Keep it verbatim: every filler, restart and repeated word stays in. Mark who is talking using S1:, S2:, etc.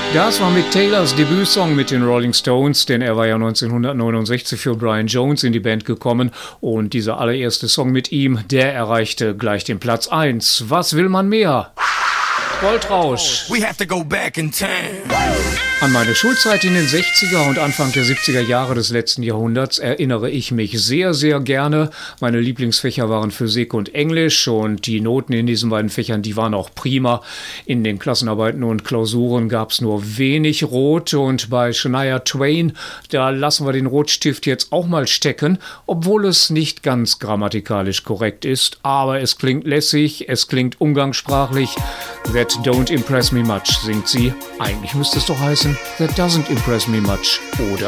S1: Das war Mick Taylors Debütsong mit den Rolling Stones, denn er war ja neunzehnhundertneunundsechzig für Brian Jones in die Band gekommen und dieser allererste Song mit ihm, der erreichte gleich den Platz eins. Was will man mehr? Goldrausch.
S2: We have to go back in time.
S1: An meine Schulzeit in den sechziger und Anfang der siebziger Jahre des letzten Jahrhunderts erinnere ich mich sehr, sehr gerne. Meine Lieblingsfächer waren Physik und Englisch und die Noten in diesen beiden Fächern, die waren auch prima. In den Klassenarbeiten und Klausuren gab es nur wenig Rot und bei Shania Twain, da lassen wir den Rotstift jetzt auch mal stecken, obwohl es nicht ganz grammatikalisch korrekt ist, aber es klingt lässig, es klingt umgangssprachlich. That don't impress me much, singt sie. Eigentlich müsste es doch heißen, that doesn't impress me much, oder?